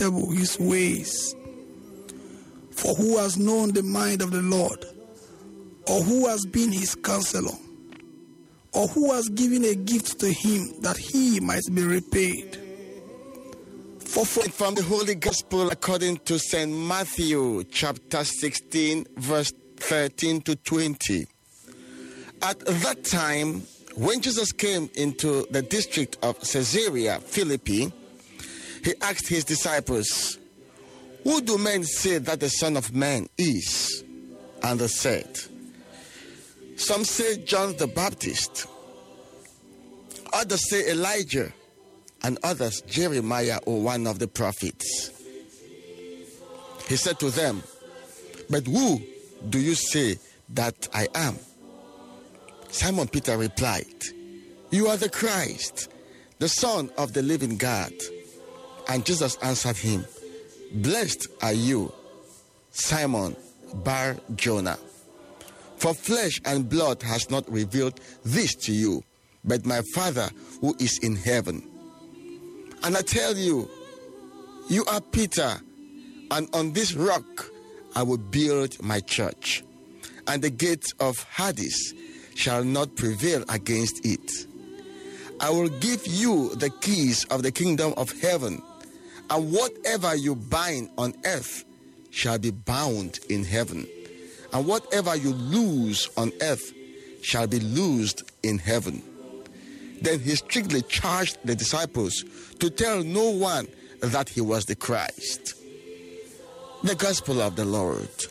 unsearchable his ways. For who has known the mind of the Lord? Or who has been his counselor? Or who has given a gift to him that he might be repaid? From the Holy Gospel according to St. Matthew, chapter 16, verse 13 to 20. At that time, when Jesus came into the district of Caesarea Philippi, he asked his disciples, "Who do men say that the Son of Man is?" And they said, "Some say John the Baptist, others say Elijah, and others Jeremiah or one of the prophets." He said to them, "But who do you say that I am?" Simon Peter replied, "You are the Christ, the Son of the living God." And Jesus answered him, "Blessed are you, Simon Bar-Jonah, for flesh and blood has not revealed this to you, but my Father who is in heaven. And I tell you, you are Peter, and on this rock I will build my church, and the gates of Hades shall not prevail against it. I will give you the keys of the kingdom of heaven, and whatever you bind on earth shall be bound in heaven, and whatever you loose on earth shall be loosed in heaven." Then he strictly charged the disciples to tell no one that he was the Christ. The Gospel of the Lord.